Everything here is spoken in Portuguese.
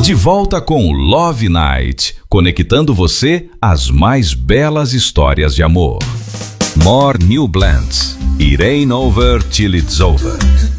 De volta com o Love Night, conectando você às mais belas histórias de amor. More New Blends. It ain't over till it's over.